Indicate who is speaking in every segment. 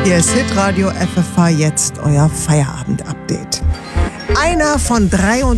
Speaker 1: Hier ist Hitradio FFH, jetzt euer Feierabend-Update. Einer von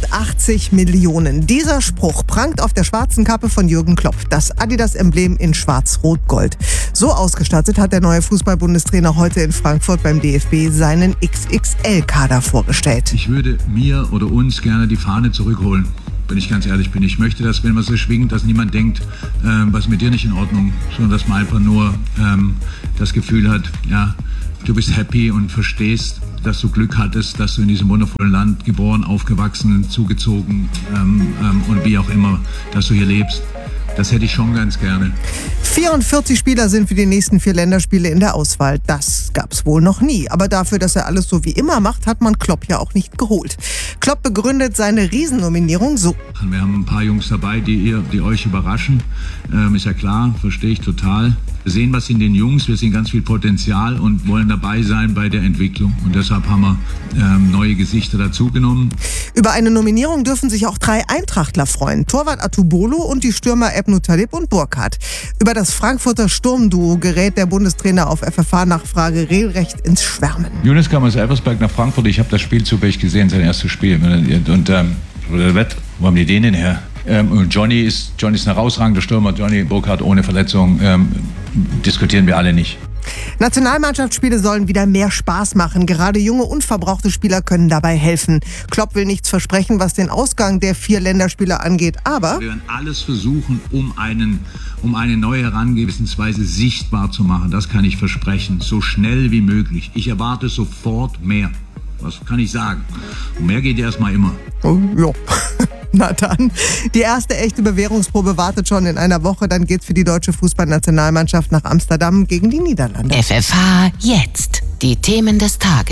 Speaker 1: 83 Millionen. Dieser Spruch prangt auf der schwarzen Kappe von Jürgen Klopp. Das Adidas-Emblem in schwarz-rot-gold. So ausgestattet hat der neue Fußball-Bundestrainer heute in Frankfurt beim DFB seinen XXL-Kader vorgestellt.
Speaker 2: Ich würde mir oder uns gerne die Fahne zurückholen, wenn ich ganz ehrlich bin. Ich möchte, dass, wenn man so schwingt, dass niemand denkt, was mit dir nicht in Ordnung, sondern dass man einfach nur das Gefühl hat, ja, du bist happy und verstehst, dass du Glück hattest, dass du in diesem wundervollen Land geboren, aufgewachsen, zugezogen und wie auch immer, dass du hier lebst. Das hätte ich schon ganz gerne.
Speaker 1: 44 Spieler sind für die nächsten 4 Länderspiele in der Auswahl. Das gab's wohl noch nie. Aber dafür, dass er alles so wie immer macht, hat man Klopp ja auch nicht geholt. Klopp begründet seine Riesennominierung so.
Speaker 2: Wir haben ein paar Jungs dabei, die euch überraschen. Ist ja klar, verstehe ich total. Wir sehen was in den Jungs, wir sehen ganz viel Potenzial und wollen dabei sein bei der Entwicklung. Und deshalb haben wir neue Gesichter dazugenommen.
Speaker 1: Über eine Nominierung dürfen sich auch 3 Eintrachtler freuen. Torwart Atubolo und die Stürmer Ebnu Talib und Burkhardt. Über das Frankfurter Sturmduo gerät der Bundestrainer auf FFH-Nachfrage regelrecht ins Schwärmen.
Speaker 3: Younes kam aus Elversberg nach Frankfurt. Ich habe das Spiel zufällig gesehen, sein erstes Spiel. Und wo haben die den denn her? Und Johnny ist ein herausragender Stürmer. Johnny Burkhardt ohne Verletzung. Diskutieren wir alle nicht.
Speaker 1: Nationalmannschaftsspiele sollen wieder mehr Spaß machen. Gerade junge, unverbrauchte Spieler können dabei helfen. Klopp will nichts versprechen, was den Ausgang der 4 Länderspiele angeht, aber
Speaker 2: wir werden alles versuchen, um eine neue Herangehensweise sichtbar zu machen. Das kann ich versprechen, so schnell wie möglich. Ich erwarte sofort mehr. Was kann ich sagen? Und mehr geht erstmal immer.
Speaker 1: Oh, ja. Na dann, die erste echte Bewährungsprobe wartet schon in einer Woche. Dann geht's für die deutsche Fußballnationalmannschaft nach Amsterdam gegen die Niederlande.
Speaker 4: FFH jetzt. Die Themen des Tages.